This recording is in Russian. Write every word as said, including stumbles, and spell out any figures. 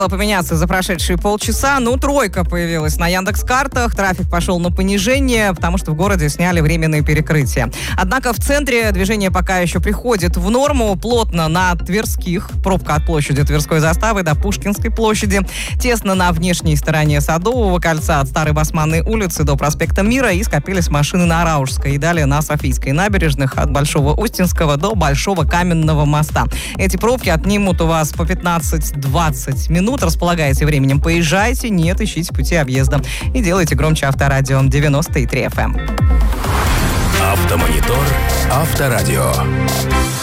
Поменяться за прошедшие полчаса. Ну, тройка появилась на Яндекс.Картах. Трафик пошел на понижение, потому что в городе сняли временные перекрытия. Однако в центре движение пока еще приходит в норму. Плотно на Тверских. Пробка от площади Тверской заставы до Пушкинской площади. Тесно на внешней стороне Садового кольца от Старой Басманной улицы до проспекта Мира. И скопились машины на Раушской. И далее на Софийской набережных от Большого Устинского до Большого Каменного моста. Эти пробки отнимут у вас по пятнадцать-двадцать минут. Располагаете временем, поезжайте, нет, ищите пути объезда. И делайте громче Авторадио девяносто и три эф эм. Автомонитор Авторадио.